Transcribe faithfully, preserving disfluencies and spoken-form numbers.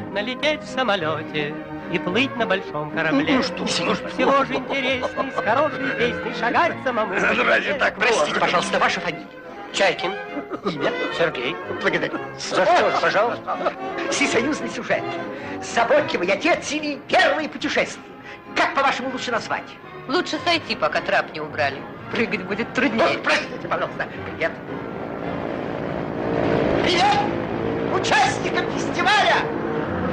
приятно лететь в самолете и плыть на большом корабле. Ну что, всего же интересней с хорошей песней шагать самому. Разве так? Простите, пожалуйста, ваша фамилия? Чайкин. Имя? Сергей. Благодарю. За что, пожалуйста? Всесоюзный сюжет. Заботливый отец или первые путешествия. Как, по-вашему, лучше назвать? Лучше сойти, пока трап не убрали. Прыгать будет труднее. Ну, простите, пожалуйста. Привет. Привет участникам фестиваля!